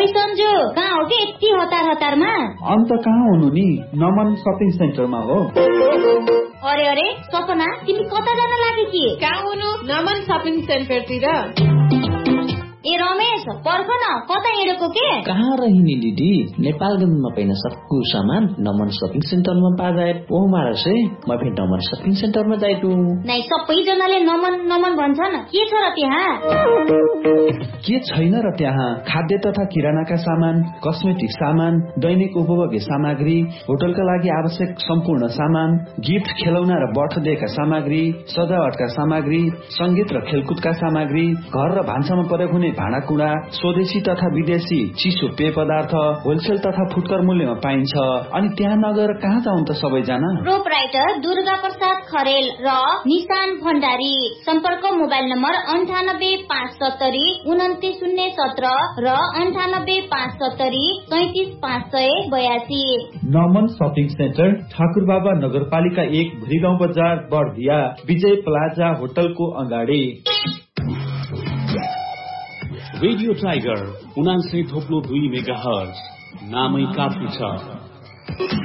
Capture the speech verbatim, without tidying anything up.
ओइ सन्जु, कहाँ हो के यति हतार हतारमा? अन्त कहाँ हुनु नि? नमन सपिङ सेन्टरमा हो। अरे अरे सपना, तिमी कता जान लाग्यो कि? कहाँ हुनु? नमन सपिङ सेन्टरतिर। ए रमेश, पर्ख न, कता हिँडेको के? कहाँ रहिनी दिदी, नेपालगञ्जमा पाइन सक्कु सामान नमन सपिङ सेन्टरमा पाजाए ओ मारसे म फेरि नमन सपिङ सेन्टरमा जाइटु। नै सबैजनाले नमन नमन भन्छन्, के छ र त्यहाँ? के छैन र त्यहाँ? खाद्य तथा किरानाका सामान, कस्मेटिक सामान, दैनिक उपभोग्य सामग्री, होटलका लागि आवश्यक सम्पूर्ण सामान, गिफ्ट, खेलौना र बर्थडेका सामग्री, सजावटका सामग्री, संगीत र खेलकुदका सामग्री, घर र भान्सामा प्रयोग हुने भाँडाकुँडा, स्वदेशी तथा विदेशी चिसो पेय पदार्थ होलसेल तथा फुटकर मूल्यमा पाइन्छ। अनि त्यहाँ नगएर कहाँ जाउँ त सबैजना? प्रोपराइटर दुर्गा प्रसाद खरेल र निशान भण्डारी। सम्पर्क मोबाइल नम्बर अन्ठानब्बे पाँच सत्तरी उन्तिस शून्य सत्र र अन्ठानब्बे पाँच सत्तरी सैतिस पाँच सय बयासी। नमन सपिङ सेन्टर, ठाकुरबाबा नगरपालिका एक, भुरीगाउँ बजार, बर्दिया, विजय प्लाजा होटलको अगाडि। रेडियो टाइगर उनान्सय थोप्लो दुई मेगा हर्ज, नामै काफी छ।